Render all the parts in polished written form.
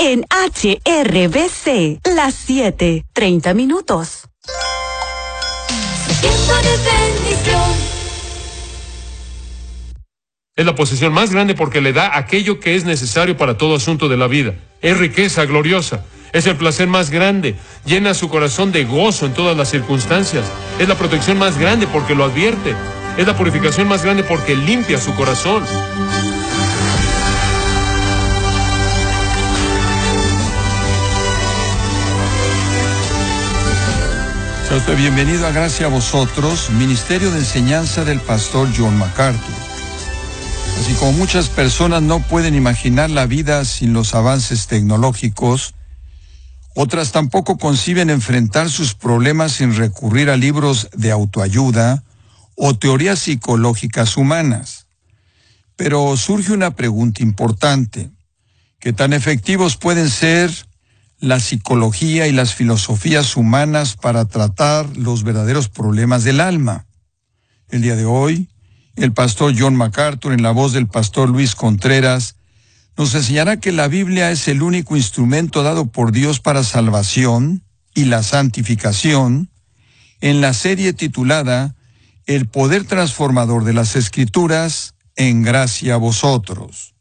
en HRBC, las 7:30. Tiempo de bendición. Es la posesión más grande porque le da aquello que es necesario para todo asunto de la vida. Es riqueza gloriosa. Es el placer más grande. Llena su corazón de gozo en todas las circunstancias. Es la protección más grande porque lo advierte. Es la purificación más grande porque limpia su corazón. Sea usted bienvenido a Gracia a Vosotros, Ministerio de Enseñanza del Pastor John MacArthur. Así como muchas personas no pueden imaginar la vida sin los avances tecnológicos, otras tampoco conciben enfrentar sus problemas sin recurrir a libros de autoayuda o teorías psicológicas humanas. Pero surge una pregunta importante: ¿qué tan efectivos pueden ser la psicología y las filosofías humanas para tratar los verdaderos problemas del alma? El día de hoy, el pastor John MacArthur, en la voz del pastor Luis Contreras, nos enseñará que la Biblia es el único instrumento dado por Dios para salvación y la santificación, en la serie titulada El poder transformador de las Escrituras en Gracia a Vosotros.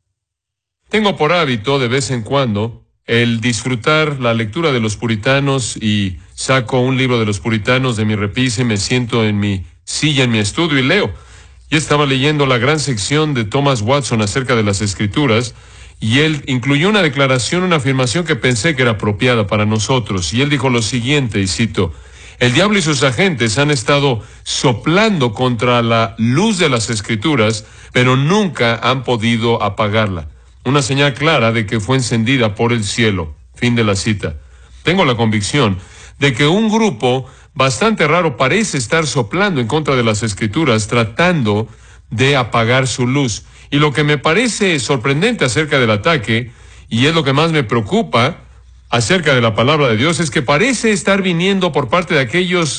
Tengo por hábito, de vez en cuando, el disfrutar la lectura de los puritanos, y saco un libro de los puritanos de mi repisa y me siento en mi silla, en mi estudio, y leo. Yo estaba leyendo la gran sección de Thomas Watson acerca de las Escrituras, y él incluyó una declaración, una afirmación que pensé que era apropiada para nosotros. Y él dijo lo siguiente, y cito: el diablo y sus agentes han estado soplando contra la luz de las Escrituras, pero nunca han podido apagarla. Una señal clara de que fue encendida por el cielo. Fin de la cita. Tengo la convicción de que un grupo bastante raro parece estar soplando en contra de las Escrituras, tratando de apagar su luz. Y lo que me parece sorprendente acerca del ataque, y es lo que más me preocupa acerca de la palabra de Dios, es que parece estar viniendo por parte de aquellos,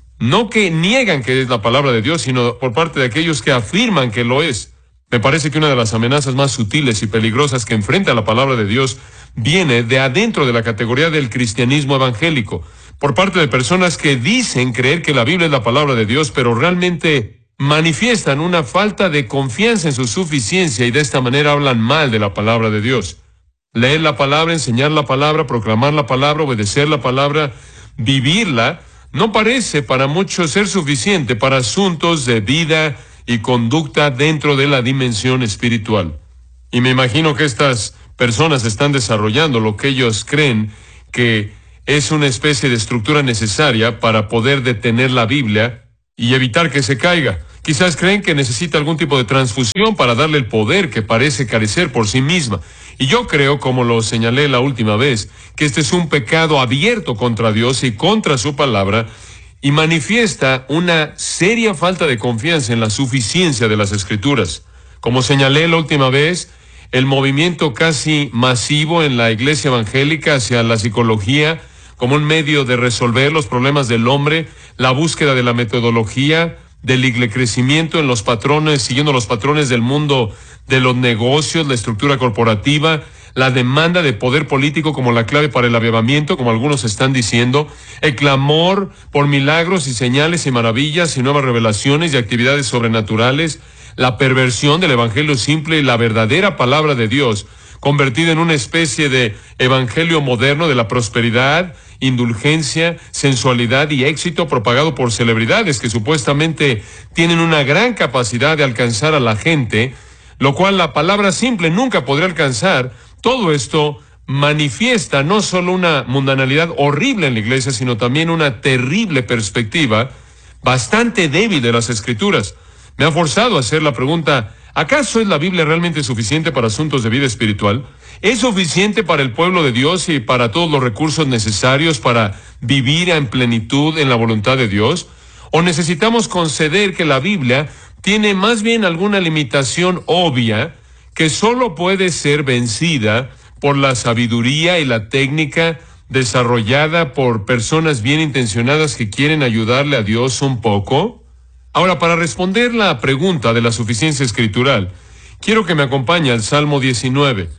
no que niegan que es la palabra de Dios, sino por parte de aquellos que afirman que lo es. Me parece que una de las amenazas más sutiles y peligrosas que enfrenta la palabra de Dios viene de adentro de la categoría del cristianismo evangélico, por parte de personas que dicen creer que la Biblia es la palabra de Dios, pero realmente manifiestan una falta de confianza en su suficiencia y de esta manera hablan mal de la palabra de Dios. Leer la palabra, enseñar la palabra, proclamar la palabra, obedecer la palabra, vivirla, no parece para muchos ser suficiente para asuntos de vida y conducta dentro de la dimensión espiritual. Y me imagino que estas personas están desarrollando lo que ellos creen que es una especie de estructura necesaria para poder detener la Biblia y evitar que se caiga. Quizás creen que necesita algún tipo de transfusión para darle el poder que parece carecer por sí misma. Y yo creo, como lo señalé la última vez, que este es un pecado abierto contra Dios y contra su palabra, y manifiesta una seria falta de confianza en la suficiencia de las Escrituras. Como señalé la última vez, el movimiento casi masivo en la iglesia evangélica hacia la psicología como un medio de resolver los problemas del hombre, la búsqueda de la metodología, del crecimiento en los patrones, siguiendo los patrones del mundo de los negocios, la estructura corporativa, la demanda de poder político como la clave para el avivamiento, como algunos están diciendo, el clamor por milagros y señales y maravillas y nuevas revelaciones y actividades sobrenaturales, la perversión del evangelio simple y la verdadera palabra de Dios, convertida en una especie de evangelio moderno de la prosperidad, indulgencia, sensualidad y éxito propagado por celebridades que supuestamente tienen una gran capacidad de alcanzar a la gente, lo cual la palabra simple nunca podrá alcanzar. Todo esto manifiesta no solo una mundanalidad horrible en la iglesia, sino también una terrible perspectiva bastante débil de las Escrituras. Me ha forzado a hacer la pregunta: ¿acaso es la Biblia realmente suficiente para asuntos de vida espiritual? ¿Es suficiente para el pueblo de Dios y para todos los recursos necesarios para vivir en plenitud en la voluntad de Dios? ¿O necesitamos conceder que la Biblia tiene más bien alguna limitación obvia que solo puede ser vencida por la sabiduría y la técnica desarrollada por personas bien intencionadas que quieren ayudarle a Dios un poco? Ahora, para responder la pregunta de la suficiencia escritural, quiero que me acompañe al Salmo 19.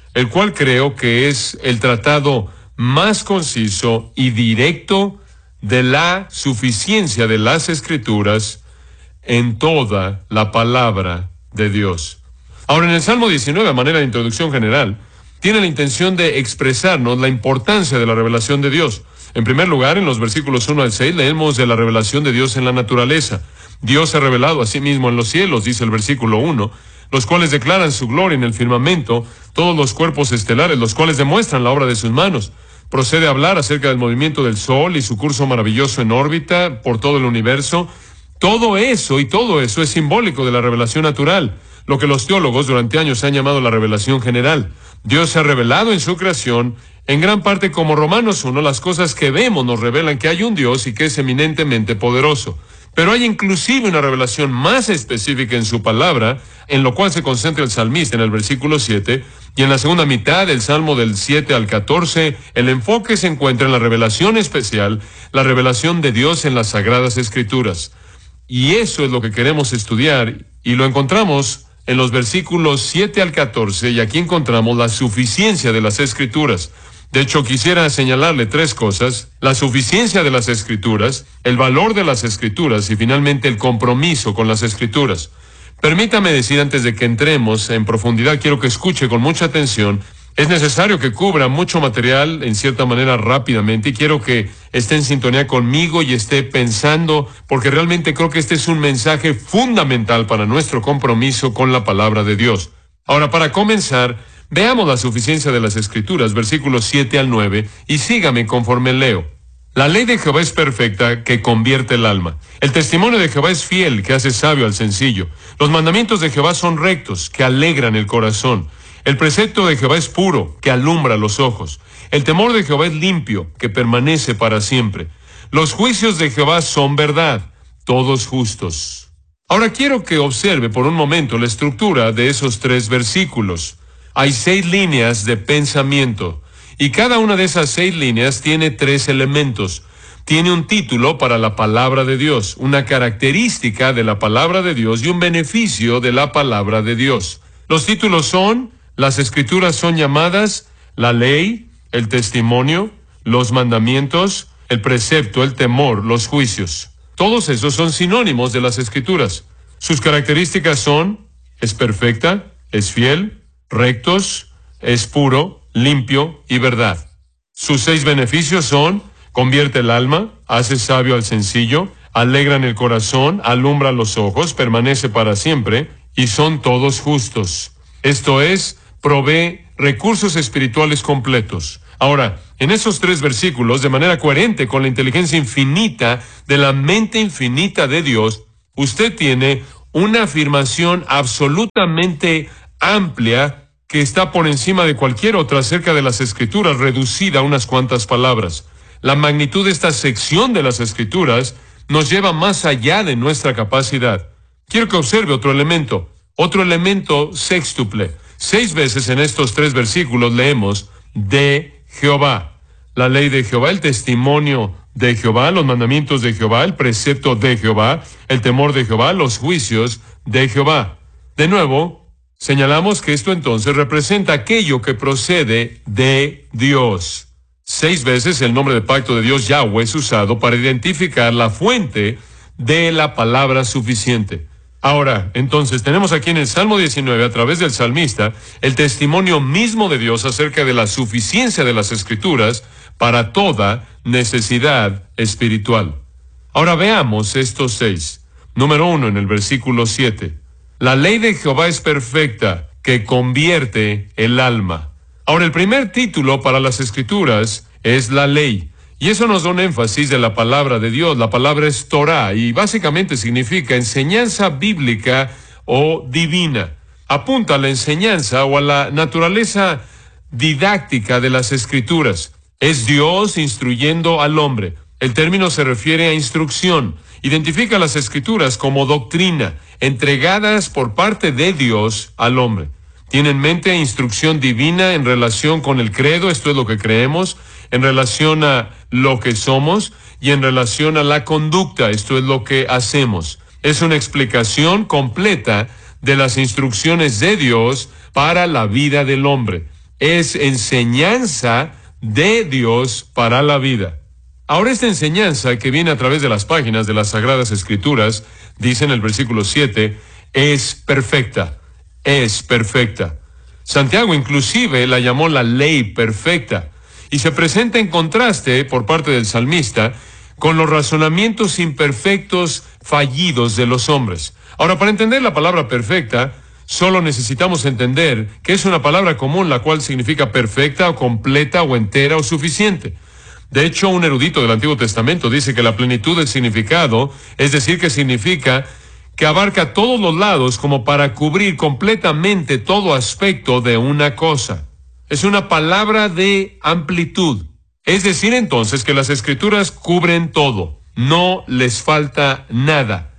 el cual creo que es el tratado más conciso y directo de la suficiencia de las Escrituras en toda la palabra de Dios. Ahora, en el Salmo 19, a manera de introducción general, tiene la intención de expresarnos la importancia de la revelación de Dios. En primer lugar, en los versículos 1 al 6, leemos de la revelación de Dios en la naturaleza. Dios se ha revelado a sí mismo en los cielos, dice el versículo 1, los cuales declaran su gloria en el firmamento, todos los cuerpos estelares, los cuales demuestran la obra de sus manos. Procede a hablar acerca del movimiento del Sol y su curso maravilloso en órbita por todo el universo. Todo eso es simbólico de la revelación natural, lo que los teólogos durante años han llamado la revelación general. Dios se ha revelado en su creación, en gran parte como Romanos 1, las cosas que vemos nos revelan que hay un Dios y que es eminentemente poderoso. Pero hay inclusive una revelación más específica en su palabra, en lo cual se concentra el salmista en el versículo 7, y en la segunda mitad del Salmo del 7 al 14, el enfoque se encuentra en la revelación especial, la revelación de Dios en las Sagradas Escrituras. Y eso es lo que queremos estudiar, y lo encontramos en los versículos 7 al 14, y aquí encontramos la suficiencia de las Escrituras. De hecho, quisiera señalarle tres cosas: la suficiencia de las Escrituras, el valor de las Escrituras y finalmente el compromiso con las Escrituras. Permítame decir, antes de que entremos en profundidad, quiero que escuche con mucha atención. Es necesario que cubra mucho material en cierta manera rápidamente, y quiero que esté en sintonía conmigo y esté pensando, porque realmente creo que este es un mensaje fundamental para nuestro compromiso con la palabra de Dios. Ahora, para comenzar, veamos la suficiencia de las Escrituras, versículos 7 al 9, y sígame conforme leo. La ley de Jehová es perfecta, que convierte el alma. El testimonio de Jehová es fiel, que hace sabio al sencillo. Los mandamientos de Jehová son rectos, que alegran el corazón. El precepto de Jehová es puro, que alumbra los ojos. El temor de Jehová es limpio, que permanece para siempre. Los juicios de Jehová son verdad, todos justos. Ahora quiero que observe por un momento la estructura de esos tres versículos. Hay 6 líneas de pensamiento, y cada una de esas 6 líneas tiene 3 elementos. Tiene un título para la palabra de Dios, una característica de la palabra de Dios y un beneficio de la palabra de Dios. Los títulos son: las Escrituras son llamadas la ley, el testimonio, los mandamientos, el precepto, el temor, los juicios. Todos esos son sinónimos de las Escrituras. Sus características son: es perfecta, es fiel, rectos, es puro, limpio y verdad. Sus 6 beneficios son: convierte el alma, hace sabio al sencillo, alegran el corazón, alumbra los ojos, permanece para siempre, y son todos justos. Esto es, provee recursos espirituales completos. Ahora, en esos 3 versículos, de manera coherente con la inteligencia infinita de la mente infinita de Dios, usted tiene una afirmación absolutamente amplia que está por encima de cualquier otra acerca de las Escrituras, reducida a unas cuantas palabras. La magnitud de esta sección de las Escrituras nos lleva más allá de nuestra capacidad. Quiero que observe otro elemento sextuple. 6 veces en estos 3 versículos leemos de Jehová. La ley de Jehová, el testimonio de Jehová, los mandamientos de Jehová, el precepto de Jehová, el temor de Jehová, los juicios de Jehová. De nuevo, señalamos que esto entonces representa aquello que procede de Dios. 6 veces el nombre de pacto de Dios, Yahweh, es usado para identificar la fuente de la palabra suficiente. Ahora, entonces, tenemos aquí en el Salmo 19, a través del salmista, el testimonio mismo de Dios acerca de la suficiencia de las Escrituras para toda necesidad espiritual. Ahora veamos estos 6. Número 1, en el versículo 7. La ley de Jehová es perfecta, que convierte el alma. Ahora, el primer título para las Escrituras es la ley. Y eso nos da un énfasis de la palabra de Dios. La palabra es Torah y básicamente significa enseñanza bíblica o divina. Apunta a la enseñanza o a la naturaleza didáctica de las Escrituras. Es Dios instruyendo al hombre. El término se refiere a instrucción. Identifica las Escrituras como doctrina, entregadas por parte de Dios al hombre. Tiene en mente instrucción divina en relación con el credo, esto es lo que creemos, en relación a lo que somos y en relación a la conducta, esto es lo que hacemos. Es una explicación completa de las instrucciones de Dios para la vida del hombre. es enseñanza de Dios para la vida. Ahora, esta enseñanza que viene a través de las páginas de las Sagradas Escrituras, dice en el versículo 7, es perfecta, es perfecta. Santiago inclusive la llamó la ley perfecta, y se presenta en contraste por parte del salmista con los razonamientos imperfectos, fallidos de los hombres. Ahora, para entender la palabra perfecta, solo necesitamos entender que es una palabra común la cual significa perfecta o completa o entera o suficiente. De hecho, un erudito del Antiguo Testamento dice que la plenitud del significado, es decir, que significa que abarca todos los lados como para cubrir completamente todo aspecto de una cosa. Es una palabra de amplitud. Es decir, entonces, que las Escrituras cubren todo. No les falta nada.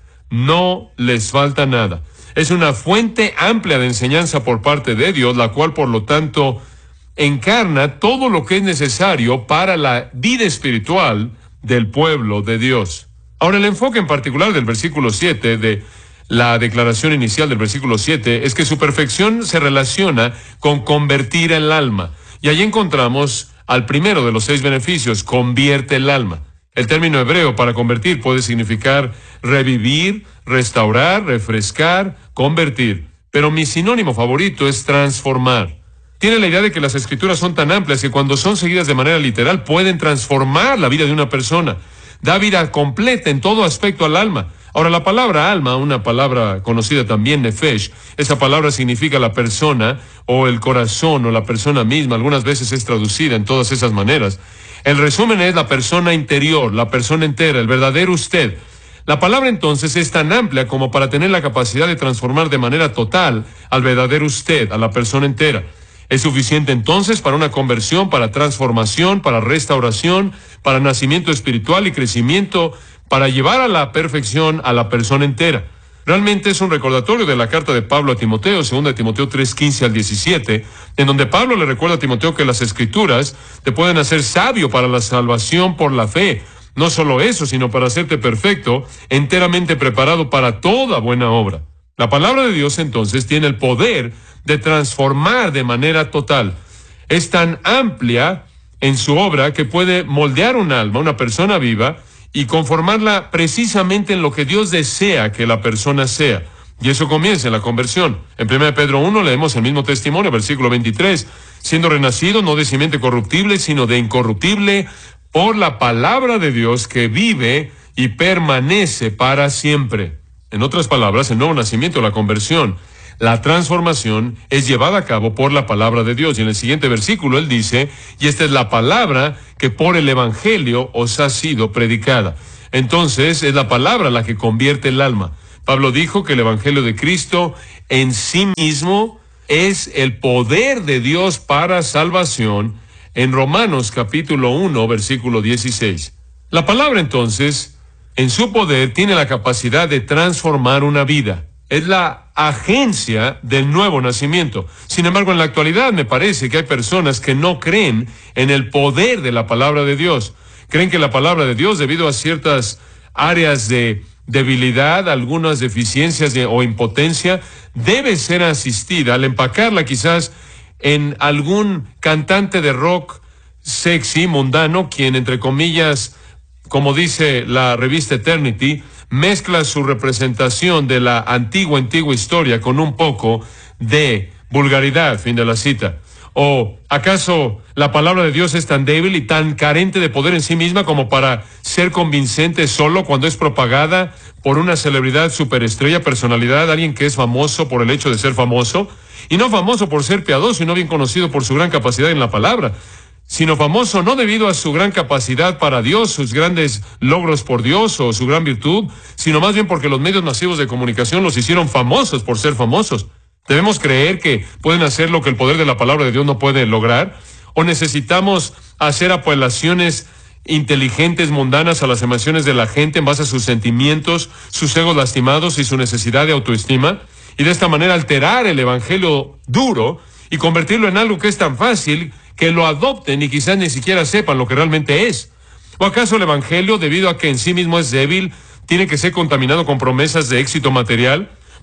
No les falta nada. Es una fuente amplia de enseñanza por parte de Dios, la cual, por lo tanto, encarna todo lo que es necesario para la vida espiritual del pueblo de Dios. Ahora, el enfoque en particular del versículo 7, de la declaración inicial del versículo 7, es que su perfección se relaciona con convertir el alma. Y allí encontramos al primero de los 6 beneficios: convierte el alma. El término hebreo para convertir puede significar revivir, restaurar, refrescar, convertir. Pero mi sinónimo favorito es transformar. Tiene la idea de que las Escrituras son tan amplias que cuando son seguidas de manera literal pueden transformar la vida de una persona. Da vida completa en todo aspecto al alma. Ahora, la palabra alma, una palabra conocida también, nefesh, esa palabra significa la persona o el corazón o la persona misma. Algunas veces es traducida en todas esas maneras. El resumen es la persona interior, la persona entera, el verdadero usted. La palabra entonces es tan amplia como para tener la capacidad de transformar de manera total al verdadero usted, a la persona entera. Es suficiente entonces para una conversión, para transformación, para restauración, para nacimiento espiritual y crecimiento, para llevar a la perfección a la persona entera. Realmente es un recordatorio de la carta de Pablo a Timoteo, 2 Timoteo 3:15 al 17, en donde Pablo le recuerda a Timoteo que las Escrituras te pueden hacer sabio para la salvación por la fe. No solo eso, sino para hacerte perfecto, enteramente preparado para toda buena obra. La palabra de Dios entonces tiene el poder de transformar de manera total. Es tan amplia en su obra que puede moldear un alma, una persona viva, y conformarla precisamente en lo que Dios desea que la persona sea. Y eso comienza en la conversión. En 1 Pedro 1 leemos el mismo testimonio, versículo 23, siendo renacido no de simiente corruptible, sino de incorruptible, por la palabra de Dios que vive y permanece para siempre. En otras palabras, el nuevo nacimiento, la conversión, la transformación es llevada a cabo por la palabra de Dios. Y en el siguiente versículo él dice, y esta es la palabra que por el Evangelio os ha sido predicada. Entonces es la palabra la que convierte el alma. Pablo dijo que el Evangelio de Cristo en sí mismo es el poder de Dios para salvación en Romanos capítulo 1, versículo 16. La palabra entonces, en su poder, tiene la capacidad de transformar una vida. Es la agencia del nuevo nacimiento. Sin embargo, en la actualidad me parece que hay personas que no creen en el poder de la palabra de Dios. Creen que la palabra de Dios, debido a ciertas áreas de debilidad, algunas deficiencias o impotencia, debe ser asistida al empacarla quizás en algún cantante de rock sexy, mundano, quien, entre comillas, como dice la revista Eternity, mezcla su representación de la antigua historia con un poco de vulgaridad, fin de la cita. ¿O acaso la palabra de Dios es tan débil y tan carente de poder en sí misma como para ser convincente solo cuando es propagada por una celebridad, superestrella, personalidad, alguien que es famoso por el hecho de ser famoso? Y no famoso por ser piadoso y no bien conocido por su gran capacidad en la palabra, sino famoso no debido a su gran capacidad para Dios, sus grandes logros por Dios o su gran virtud, sino más bien porque los medios masivos de comunicación los hicieron famosos por ser famosos. ¿Debemos creer que pueden hacer lo que el poder de la palabra de Dios no puede lograr? ¿O necesitamos hacer apelaciones inteligentes, mundanas a las emociones de la gente en base a sus sentimientos, sus egos lastimados y su necesidad de autoestima? Y de esta manera alterar el evangelio duro y convertirlo en algo que es tan fácil que lo adopten y quizás ni siquiera sepan lo que realmente es. ¿O acaso el evangelio, debido a que en sí mismo es débil, tiene que ser contaminado con promesas de éxito material?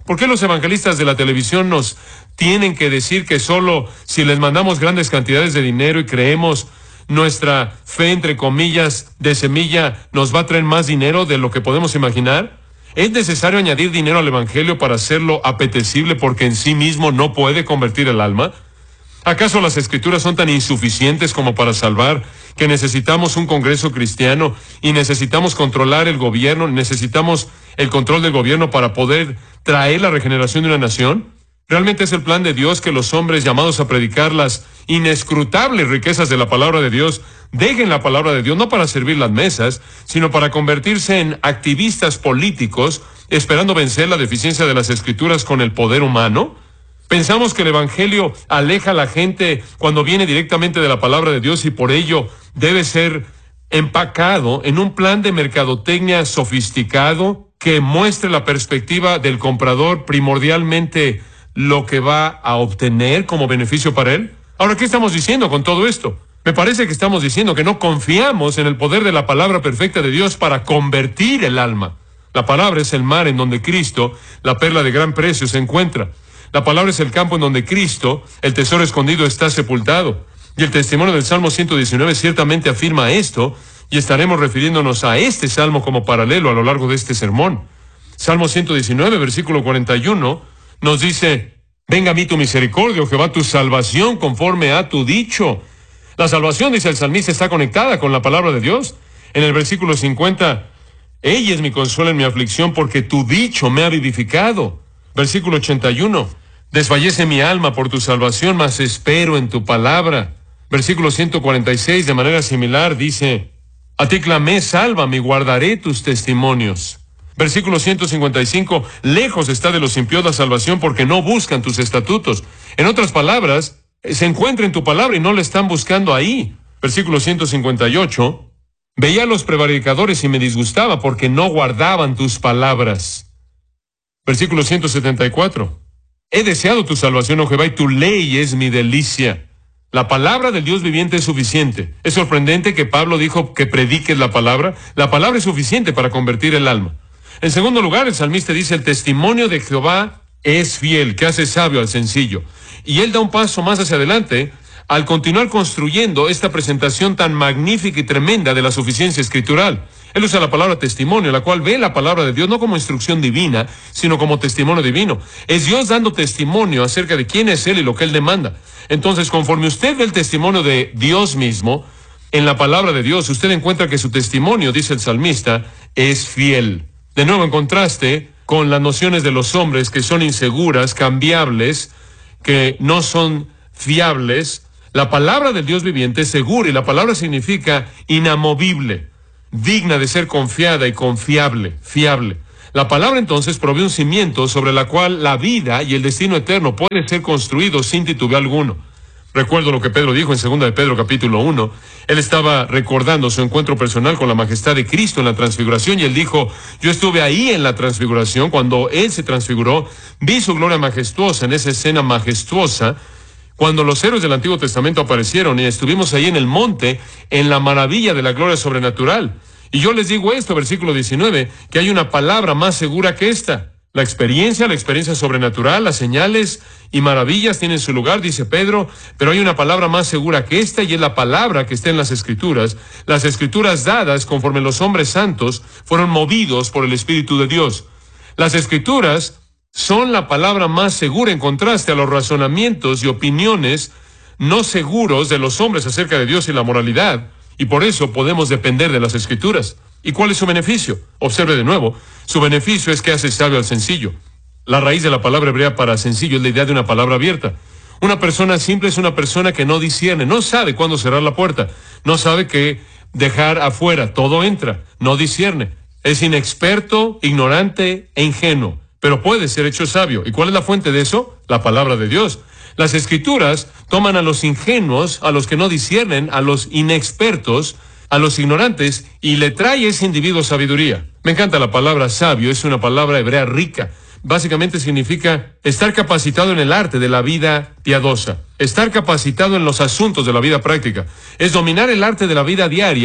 ¿Por qué los evangelistas de la televisión nos tienen que decir que solo si les mandamos grandes cantidades de dinero y creemos nuestra fe, entre comillas, de semilla, nos va a traer más dinero de lo que podemos imaginar? ¿Es necesario añadir dinero al evangelio para hacerlo apetecible porque en sí mismo no puede convertir el alma? ¿Acaso las escrituras son tan insuficientes como para salvar que necesitamos un congreso cristiano y necesitamos controlar el gobierno, necesitamos el control del gobierno para poder traer la regeneración de una nación? ¿Realmente es el plan de Dios que los hombres llamados a predicar las inescrutables riquezas de la palabra de Dios dejen la palabra de Dios no para servir las mesas, sino para convertirse en activistas políticos esperando vencer la deficiencia de las escrituras con el poder humano? Pensamos que el evangelio aleja a la gente cuando viene directamente de la palabra de Dios y por ello debe ser empacado en un plan de mercadotecnia sofisticado que muestre la perspectiva del comprador primordialmente lo que va a obtener como beneficio para él. Ahora, ¿qué estamos diciendo con todo esto? Me parece que estamos diciendo que no confiamos en el poder de la palabra perfecta de Dios para convertir el alma. La palabra es el mar en donde Cristo, la perla de gran precio, se encuentra. La palabra es el campo en donde Cristo, el tesoro escondido, está sepultado. Y el testimonio del Salmo 119 ciertamente afirma esto, y estaremos refiriéndonos a este salmo como paralelo a lo largo de este sermón. Salmo 119, versículo 41, nos dice: venga a mí tu misericordia, oh Jehová, tu salvación conforme a tu dicho. La salvación, dice el salmista, está conectada con la palabra de Dios. En el versículo 50, ella es mi consuelo en mi aflicción, porque tu dicho me ha vivificado. Versículo 81, desfallece mi alma por tu salvación, mas espero en tu palabra. Versículo 146, de manera similar, dice: a ti clamé, sálvame, y guardaré tus testimonios. Versículo 155, lejos está de los impíos la salvación, porque no buscan tus estatutos. En otras palabras, se encuentra en tu palabra y no la están buscando ahí. Versículo 158, veía a los prevaricadores y me disgustaba, porque no guardaban tus palabras. Versículo 174, he deseado tu salvación, oh Jehová, y tu ley es mi delicia. La palabra del Dios viviente es suficiente. Es sorprendente que Pablo dijo que prediques la palabra. La palabra es suficiente para convertir el alma. En segundo lugar, el salmista dice: el testimonio de Jehová es fiel, que hace sabio al sencillo. Y él da un paso más hacia adelante al continuar construyendo esta presentación tan magnífica y tremenda de la suficiencia escritural. Él usa la palabra testimonio, la cual ve la palabra de Dios no como instrucción divina, sino como testimonio divino. Es Dios dando testimonio acerca de quién es Él y lo que Él demanda. Entonces, conforme usted ve el testimonio de Dios mismo en la palabra de Dios, usted encuentra que su testimonio, dice el salmista, es fiel. De nuevo, en contraste con las nociones de los hombres que son inseguras, cambiables, que no son fiables, la palabra del Dios viviente es segura, y la palabra significa inamovible, digna de ser confiada y confiable, fiable. La palabra entonces provee un cimiento sobre la cual la vida y el destino eterno puede ser construido sin titubeo alguno. Recuerdo lo que Pedro dijo en 2 de Pedro capítulo 1. Él estaba recordando su encuentro personal con la majestad de Cristo en la transfiguración, y él dijo: yo estuve ahí en la transfiguración, cuando Él se transfiguró, vi su gloria majestuosa, en esa escena majestuosa, cuando los héroes del Antiguo Testamento aparecieron, y estuvimos ahí en el monte, en la maravilla de la gloria sobrenatural. Y yo les digo esto, versículo 19, que hay una palabra más segura que esta. La experiencia sobrenatural, las señales y maravillas tienen su lugar, dice Pedro, pero hay una palabra más segura que esta, y es la palabra que está en las Escrituras dadas conforme los hombres santos fueron movidos por el Espíritu de Dios. Las Escrituras son la palabra más segura en contraste a los razonamientos y opiniones no seguros de los hombres acerca de Dios y la moralidad, y por eso podemos depender de las Escrituras. ¿Y cuál es su beneficio? Observe de nuevo, su beneficio es que hace sabio al sencillo. La raíz de la palabra hebrea para sencillo es la idea de una palabra abierta. Una persona simple es una persona que no discierne, no sabe cuándo cerrar la puerta, no sabe qué dejar afuera, todo entra, no discierne. Es inexperto, ignorante e ingenuo, pero puede ser hecho sabio. ¿Y cuál es la fuente de eso? La palabra de Dios. Las Escrituras toman a los ingenuos, a los que no disciernen, a los inexpertos, a los ignorantes, y le trae a ese individuo sabiduría. Me encanta la palabra sabio, es una palabra hebrea rica. Básicamente significa estar capacitado en el arte de la vida piadosa, estar capacitado en los asuntos de la vida práctica. Es dominar el arte de la vida diaria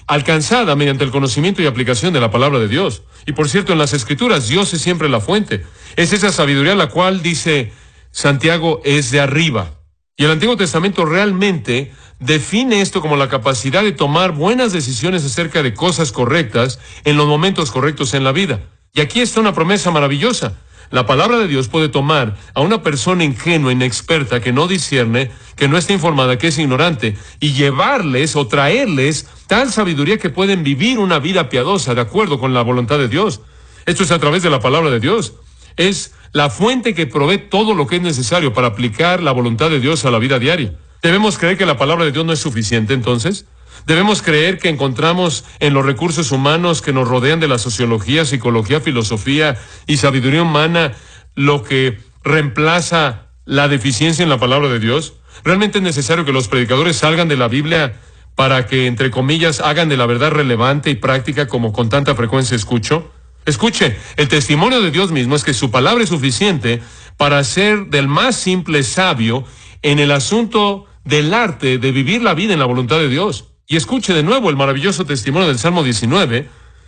alcanzada mediante el conocimiento y aplicación de la palabra de Dios. Y por cierto, en las Escrituras, Dios es siempre la fuente. Es esa sabiduría la cual, dice Santiago, es de arriba. Y el Antiguo Testamento realmente define esto como la capacidad de tomar buenas decisiones acerca de cosas correctas en los momentos correctos en la vida. Y aquí está una promesa maravillosa. La palabra de Dios puede tomar a una persona ingenua, inexperta, que no discierne, que no está informada, que es ignorante, y llevarles o traerles tal sabiduría que pueden vivir una vida piadosa de acuerdo con la voluntad de Dios. Esto es a través de la palabra de Dios. Es la fuente que provee todo lo que es necesario para aplicar la voluntad de Dios a la vida diaria. ¿Debemos creer que la palabra de Dios no es suficiente entonces? ¿Debemos creer que encontramos en los recursos humanos que nos rodean de la sociología, psicología, filosofía y sabiduría humana lo que reemplaza la deficiencia en la palabra de Dios? ¿Realmente es necesario que los predicadores salgan de la Biblia para que, entre comillas, hagan de la verdad relevante y práctica como con tanta frecuencia escucho? Escuche, el testimonio de Dios mismo es que su palabra es suficiente para ser del más simple sabio en el asunto del arte de vivir la vida en la voluntad de Dios. Y escuche de nuevo el maravilloso testimonio del Salmo 19,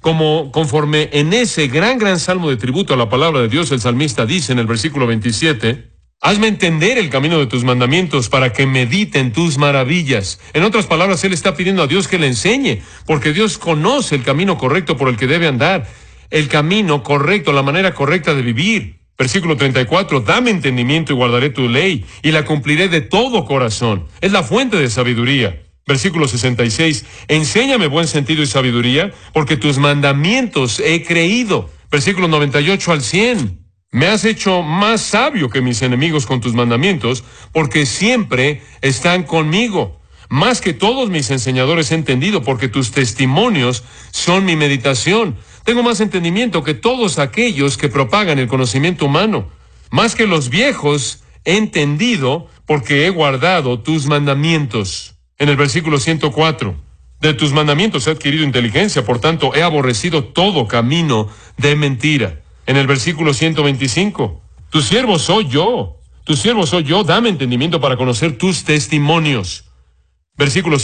conforme en ese gran salmo de tributo a la palabra de Dios, el salmista dice en el versículo 27, hazme entender el camino de tus mandamientos para que medite en tus maravillas. En otras palabras, él está pidiendo a Dios que le enseñe, porque Dios conoce el camino correcto por el que debe andar, el camino correcto, la manera correcta de vivir. Versículo 34, dame entendimiento y guardaré tu ley, y la cumpliré de todo corazón. Es la fuente de sabiduría. Versículo 66, enséñame buen sentido y sabiduría, porque tus mandamientos he creído. Versículo 98 al 100, me has hecho más sabio que mis enemigos con tus mandamientos, porque siempre están conmigo. Más que todos mis enseñadores he entendido, porque tus testimonios son mi meditación. Tengo más entendimiento que todos aquellos que propagan el conocimiento humano. Más que los viejos he entendido, porque he guardado tus mandamientos. En el versículo 104, de tus mandamientos he adquirido inteligencia, por tanto he aborrecido todo camino de mentira. En el versículo 125, tu siervo soy yo, dame entendimiento para conocer tus testimonios. Versículo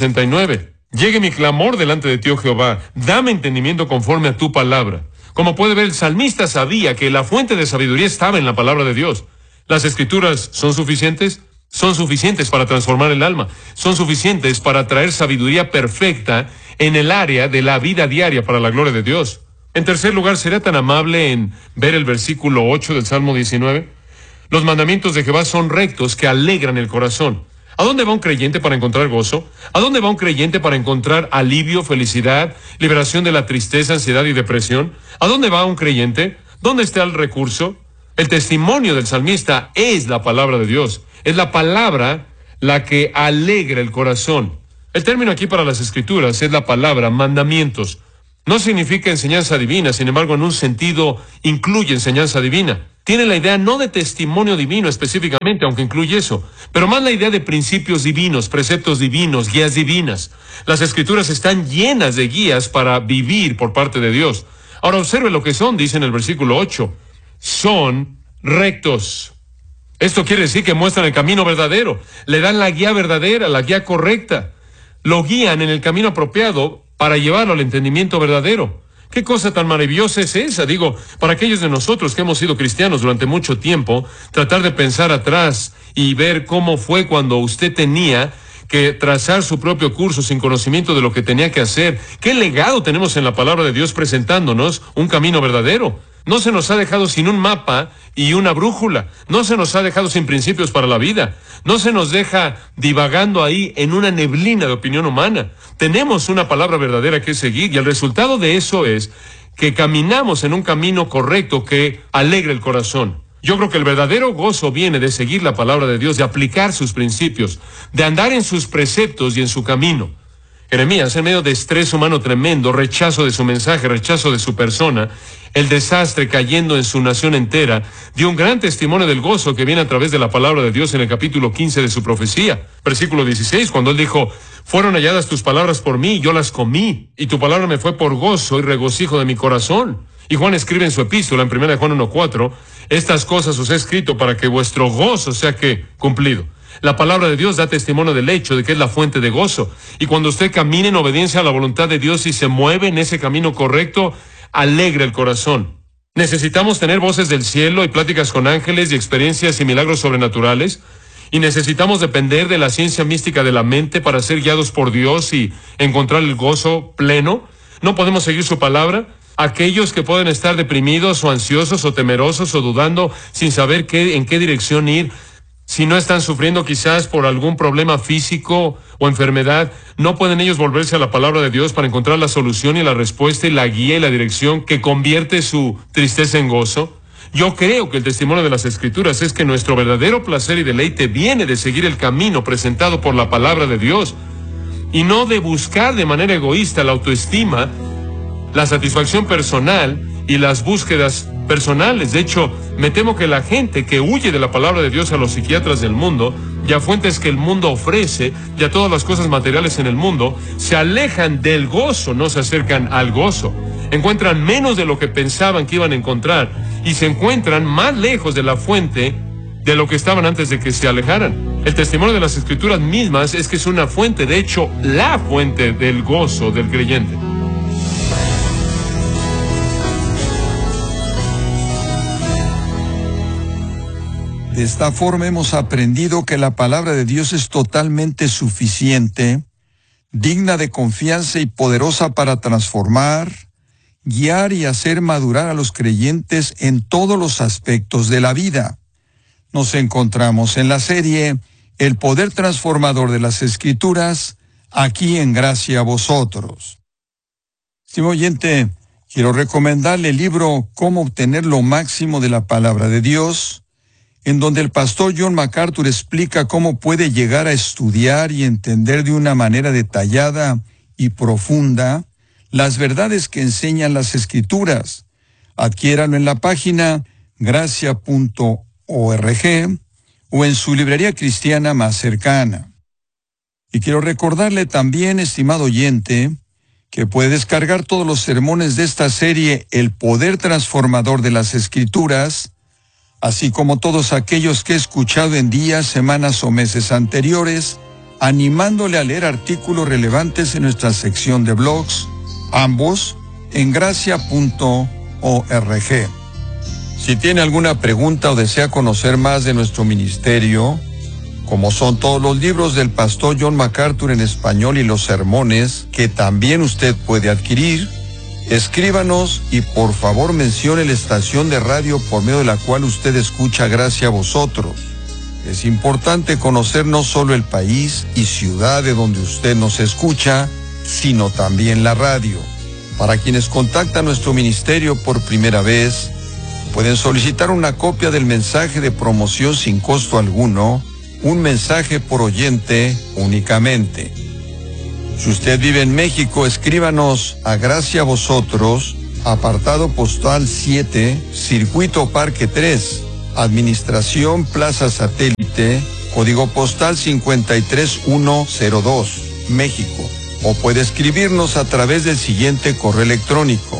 169, llegue mi clamor delante de ti, oh Jehová, dame entendimiento conforme a tu palabra. Como puede ver, el salmista sabía que la fuente de sabiduría estaba en la palabra de Dios. ¿Las Escrituras son suficientes? Son suficientes para transformar el alma. Son suficientes para traer sabiduría perfecta en el área de la vida diaria para la gloria de Dios. En tercer lugar, ¿sería tan amable en ver el versículo 8 del Salmo 19? Los mandamientos de Jehová son rectos que alegran el corazón. ¿A dónde va un creyente para encontrar gozo? ¿A dónde va un creyente para encontrar alivio, felicidad, liberación de la tristeza, ansiedad y depresión? ¿A dónde va un creyente? ¿Dónde está el recurso? El testimonio del salmista es la palabra de Dios. Es la palabra la que alegra el corazón. El término aquí para las Escrituras es la palabra mandamientos. No significa enseñanza divina, sin embargo, en un sentido incluye enseñanza divina. Tiene la idea no de testimonio divino específicamente, aunque incluye eso, pero más la idea de principios divinos, preceptos divinos, guías divinas. Las Escrituras están llenas de guías para vivir por parte de Dios. Ahora observe lo que son, dice en el versículo 8. Son rectos. Esto quiere decir que muestran el camino verdadero, le dan la guía verdadera, la guía correcta. Lo guían en el camino apropiado para llevarlo al entendimiento verdadero. ¿Qué cosa tan maravillosa es esa? Digo, para aquellos de nosotros que hemos sido cristianos durante mucho tiempo, tratar de pensar atrás y ver cómo fue cuando usted tenía que trazar su propio curso sin conocimiento de lo que tenía que hacer. ¿Qué legado tenemos en la palabra de Dios presentándonos un camino verdadero? No se nos ha dejado sin un mapa y una brújula. No se nos ha dejado sin principios para la vida. No se nos deja divagando ahí en una neblina de opinión humana. Tenemos una palabra verdadera que seguir y el resultado de eso es que caminamos en un camino correcto que alegra el corazón. Yo creo que el verdadero gozo viene de seguir la palabra de Dios, de aplicar sus principios, de andar en sus preceptos y en su camino. Jeremías, en medio de estrés humano tremendo, rechazo de su mensaje, rechazo de su persona, el desastre cayendo en su nación entera, dio un gran testimonio del gozo que viene a través de la palabra de Dios en el capítulo 15 de su profecía. Versículo 16, cuando él dijo, fueron halladas tus palabras por mí, yo las comí, y tu palabra me fue por gozo y regocijo de mi corazón. Y Juan escribe en su epístola, en 1 Juan 1:4, estas cosas os he escrito para que vuestro gozo sea que cumplido. La palabra de Dios da testimonio del hecho de que es la fuente de gozo. Y cuando usted camina en obediencia a la voluntad de Dios y se mueve en ese camino correcto, alegra el corazón. Necesitamos tener voces del cielo y pláticas con ángeles y experiencias y milagros sobrenaturales. Y necesitamos depender de la ciencia mística de la mente para ser guiados por Dios y encontrar el gozo pleno. No podemos seguir su palabra. Aquellos que pueden estar deprimidos o ansiosos o temerosos o dudando sin saber en qué dirección ir, si no están sufriendo quizás por algún problema físico o enfermedad, no pueden ellos volverse a la palabra de Dios para encontrar la solución y la respuesta y la guía y la dirección que convierte su tristeza en gozo. Yo creo que el testimonio de las Escrituras es que nuestro verdadero placer y deleite viene de seguir el camino presentado por la palabra de Dios y no de buscar de manera egoísta la autoestima, la satisfacción personal y las búsquedas personales. De hecho, me temo que la gente que huye de la palabra de Dios a los psiquiatras del mundo y a fuentes que el mundo ofrece y a todas las cosas materiales en el mundo, se alejan del gozo, no se acercan al gozo. Encuentran menos de lo que pensaban que iban a encontrar y se encuentran más lejos de la fuente de lo que estaban antes de que se alejaran. El testimonio de las Escrituras mismas es que es una fuente, de hecho, la fuente del gozo del creyente. De esta forma hemos aprendido que la palabra de Dios es totalmente suficiente, digna de confianza y poderosa para transformar, guiar y hacer madurar a los creyentes en todos los aspectos de la vida. Nos encontramos en la serie El poder transformador de las Escrituras, aquí en Gracia a Vosotros. Estimado oyente, quiero recomendarle el libro Cómo obtener lo máximo de la palabra de Dios, en donde el pastor John MacArthur explica cómo puede llegar a estudiar y entender de una manera detallada y profunda las verdades que enseñan las Escrituras. Adquiéralo en la página gracia.org o en su librería cristiana más cercana. Y quiero recordarle también, estimado oyente, que puede descargar todos los sermones de esta serie El poder transformador de las Escrituras, así como todos aquellos que he escuchado en días, semanas o meses anteriores, animándole a leer artículos relevantes en nuestra sección de blogs, ambos en gracia.org. Si tiene alguna pregunta o desea conocer más de nuestro ministerio, como son todos los libros del pastor John MacArthur en español y los sermones que también usted puede adquirir, escríbanos y por favor mencione la estación de radio por medio de la cual usted escucha Gracia a Vosotros. Es importante conocer no solo el país y ciudad de donde usted nos escucha, sino también la radio. Para quienes contactan nuestro ministerio por primera vez, pueden solicitar una copia del mensaje de promoción sin costo alguno, un mensaje por oyente únicamente. Si usted vive en México, escríbanos a Gracia a Vosotros, apartado postal 7, Circuito Parque 3, Administración Plaza Satélite, código postal 53102, México. O puede escribirnos a través del siguiente correo electrónico,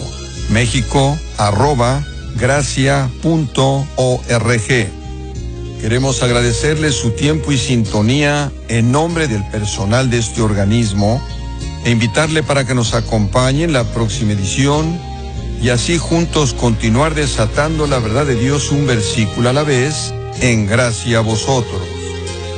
mexico@gracia.org. Queremos agradecerle su tiempo y sintonía en nombre del personal de este organismo e invitarle para que nos acompañe en la próxima edición y así juntos continuar desatando la verdad de Dios un versículo a la vez en Gracia a Vosotros.